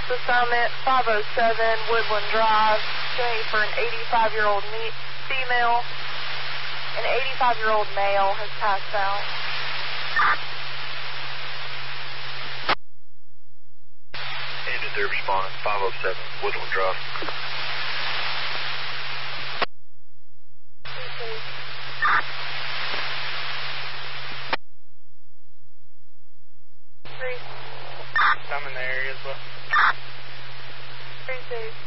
The Summit, 507 Woodland Drive, today for an 85-year-old female. An 85-year-old male has passed out. Engine 3 responding, 507 Woodland Drive. I'm in the area as well. 3-2.